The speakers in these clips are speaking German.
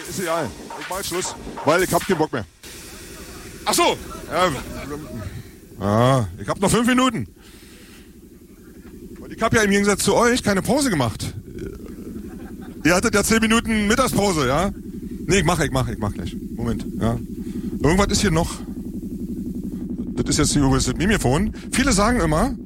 ist egal. Ich mach jetzt Schluss, weil ich hab keinen Bock mehr. Ach so. Ich hab noch 5 Minuten. Und ich hab ja im Gegensatz zu euch keine Pause gemacht. Ihr hattet ja 10 Minuten Mittagspause, ja? Nee, ich mach gleich. Moment, ja. Irgendwas ist hier noch. Das ist jetzt hier übrigens das Mikrofon. Viele sagen immer,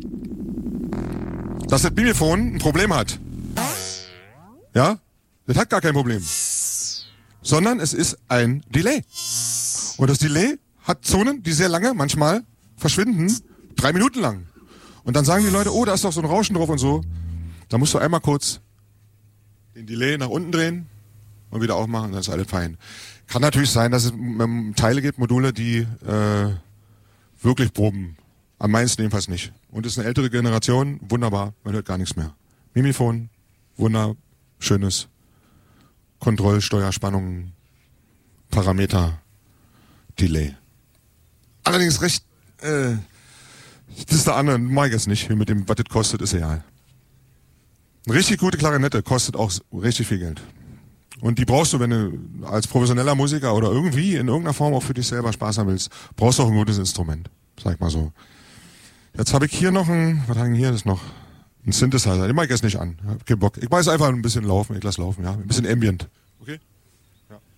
dass das Mikrofon ein Problem hat. Ja? Das hat gar kein Problem. Sondern es ist ein Delay. Und das Delay hat Zonen, die sehr lange, manchmal verschwinden, 3 Minuten lang. Und dann sagen die Leute, oh, da ist doch so ein Rauschen drauf und so. Da musst du einmal kurz den Delay nach unten drehen und wieder aufmachen, dann ist alles fein. Kann natürlich sein, dass es Teile gibt, Module, die wirklich proben. Am meisten jedenfalls nicht. Und es ist eine ältere Generation, wunderbar, man hört gar nichts mehr. Mimifon, wunderschönes Kontrollsteuerspannung, Parameter, Delay. Allerdings recht, das ist der andere, mag ich jetzt nicht, mit dem, was das kostet, ist egal. Eine richtig gute Klarinette kostet auch richtig viel Geld. Und die brauchst du, wenn du als professioneller Musiker oder irgendwie in irgendeiner Form auch für dich selber Spaß haben willst, brauchst du auch ein gutes Instrument. Sag ich mal so. Jetzt habe ich hier noch was haben wir hier? Das ist noch ein Synthesizer. Den mach ich jetzt nicht an. Ich hab keinen Bock. Ich weiß einfach ein bisschen laufen. Ich lass laufen, ja. Ein bisschen Ambient. Okay?